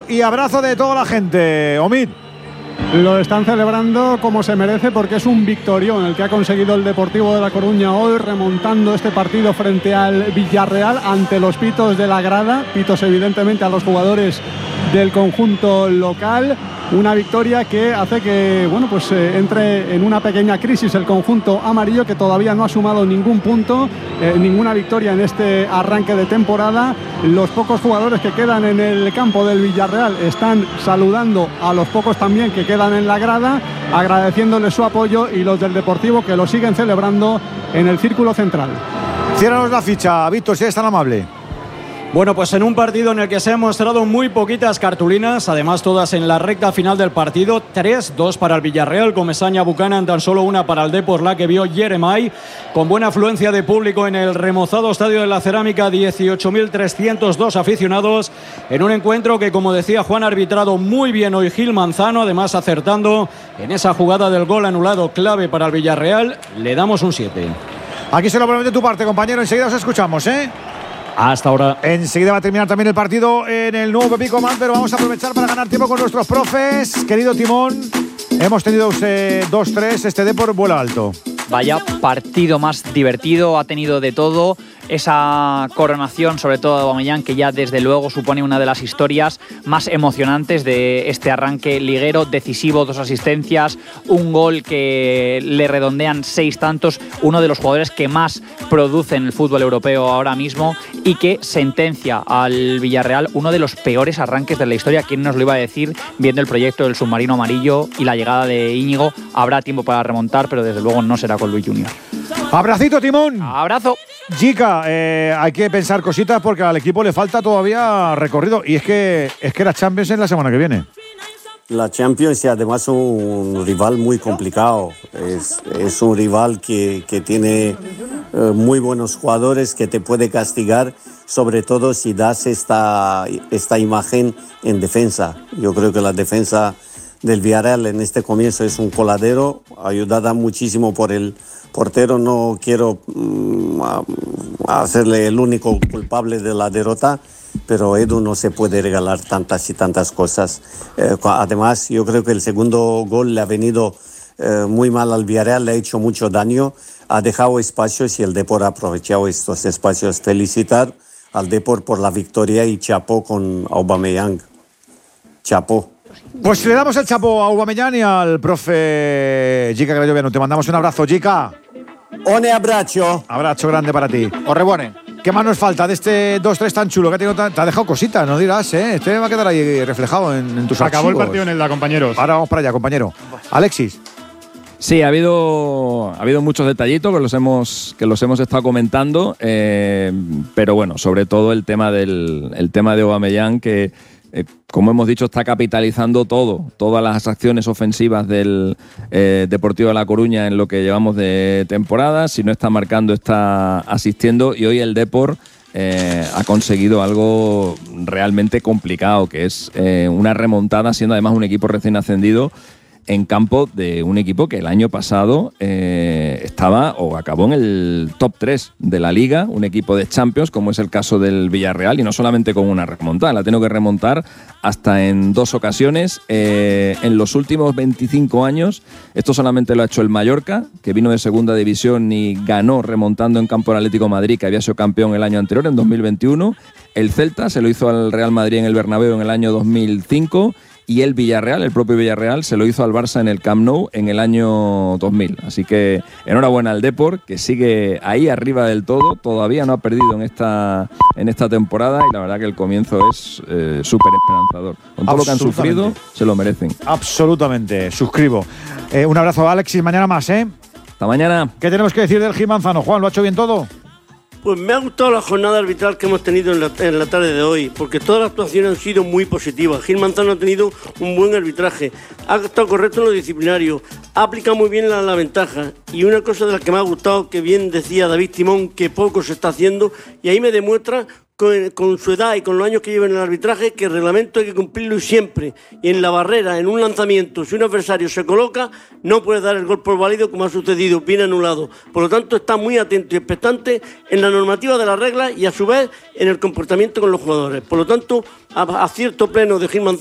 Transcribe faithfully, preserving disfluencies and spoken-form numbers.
y abrazo de toda la gente. Omid. Lo están celebrando como se merece porque es un victorión el que ha conseguido el Deportivo de La Coruña hoy, remontando este partido frente al Villarreal ante los pitos de la grada, pitos evidentemente a los jugadores del conjunto local. Una victoria que hace que bueno pues eh, entre en una pequeña crisis el conjunto amarillo, que todavía no ha sumado ningún punto, eh, ninguna victoria en este arranque de temporada. Los pocos jugadores que quedan en el campo del Villarreal están saludando a los pocos también que quedan en la grada, agradeciéndoles su apoyo, y los del Deportivo que lo siguen celebrando en el círculo central. Ciérranos la ficha, Víctor, si eres tan amable. Bueno, pues en un partido en el que se han mostrado muy poquitas cartulinas, además todas en la recta final del partido, tres, dos para el Villarreal, Comesaña, Buchanan, tan solo una para el Depor, la que vio Jeremai, con buena afluencia de público en el remozado Estadio de la Cerámica, dieciocho mil trescientos dos aficionados, en un encuentro que, como decía Juan, ha arbitrado muy bien hoy Gil Manzano, además acertando en esa jugada del gol anulado clave para el Villarreal. Le damos un siete. Aquí se lo promete tu parte, compañero, enseguida os escuchamos, ¿eh? Hasta ahora. Enseguida va a terminar también el partido en el nuevo Pepico Man, pero vamos a aprovechar para ganar tiempo con nuestros profes. Querido Timón, hemos tenido eh, dos tres, este Depor vuela alto. Vaya partido más divertido, ha tenido de todo. Esa coronación, sobre todo de Aubameyang, que ya desde luego supone una de las historias más emocionantes de este arranque liguero, decisivo, dos asistencias, un gol que le redondean seis tantos, uno de los jugadores que más produce en el fútbol europeo ahora mismo y que sentencia al Villarreal uno de los peores arranques de la historia. ¿Quién nos lo iba a decir viendo el proyecto del submarino amarillo y la llegada de Íñigo? Habrá tiempo para remontar, pero desde luego no será con Luis Junior. Abracito, Timón. Abrazo. Jica, eh, hay que pensar cositas porque al equipo le falta todavía recorrido, y es que es que la Champions es la semana que viene. La Champions y además un rival muy complicado. Es, es un rival que, que tiene eh, muy buenos jugadores, que te puede castigar, sobre todo si das esta, esta imagen en defensa. Yo creo que la defensa del Villarreal en este comienzo es un coladero, ayudada muchísimo por el portero. No quiero um, hacerle el único culpable de la derrota, pero Edu no se puede regalar tantas y tantas cosas. Eh, además, yo creo que el segundo gol le ha venido eh, muy mal al Villarreal, le ha hecho mucho daño, ha dejado espacios y el Depor ha aprovechado estos espacios. Felicitar al Depor por la victoria y chapó con Aubameyang. Chapó. Pues le damos el chapo a Aubameyang y al profe Jica Grayoviano. Te mandamos un abrazo, Jica. Un abrazo. Abrazo grande para ti. Orrebone. ¿Qué más nos falta de este dos tres tan chulo? Que te, te ha dejado cositas, no dirás, ¿eh? Este va a quedar ahí reflejado en, en tus Acabó archivos. el partido en el compañeros. Ahora vamos para allá, compañero. Alexis. Sí, ha habido, ha habido muchos detallitos que los hemos, que los hemos estado comentando, eh, pero bueno, sobre todo el tema, del, el tema de Aubameyang, que eh, como hemos dicho, está capitalizando todo, todas las acciones ofensivas del eh, Deportivo de La Coruña en lo que llevamos de temporada. Si no está marcando, está asistiendo, y hoy el Depor eh, ha conseguido algo realmente complicado, que es eh, una remontada, siendo además un equipo recién ascendido en campo de un equipo que el año pasado eh, estaba o acabó en el top tres de la Liga, un equipo de Champions, como es el caso del Villarreal, y no solamente con una remontada, la tengo que remontar hasta en dos ocasiones. Eh, en los últimos veinticinco años, esto solamente lo ha hecho el Mallorca, que vino de segunda división y ganó remontando en campo al Atlético de Madrid, que había sido campeón el año anterior, en dos mil veintiuno. El Celta se lo hizo al Real Madrid en el Bernabéu en el año dos mil cinco. Y el Villarreal, el propio Villarreal, se lo hizo al Barça en el Camp Nou en el año dos mil. Así que enhorabuena al Depor, que sigue ahí arriba del todo. Todavía no ha perdido en esta, en esta temporada, y la verdad que el comienzo es eh, súper esperanzador. Con todo lo que han sufrido, se lo merecen. Absolutamente, suscribo. Eh, un abrazo a Alexis, mañana más, ¿eh? Hasta mañana. ¿Qué tenemos que decir del Gil Manzano? Juan, ¿lo ha hecho bien todo? Pues me ha gustado la jornada arbitral que hemos tenido en la, en la tarde de hoy, porque todas las actuaciones han sido muy positivas. Gil Manzano ha tenido un buen arbitraje, ha estado correcto en lo disciplinario, ha aplicado muy bien la, la ventaja. Y una cosa de la que me ha gustado, que bien decía David Timón, que poco se está haciendo, y ahí me demuestra con, con su edad y con los años que lleva en el arbitraje, que el reglamento hay que cumplirlo siempre. Y en la barrera, en un lanzamiento, si un adversario se coloca, no puede dar el gol por válido, como ha sucedido, bien anulado. Por lo tanto, está muy atento y expectante en la normativa de las reglas y a su vez en el comportamiento con los jugadores. Por lo tanto, acierto pleno de Gil Manzano.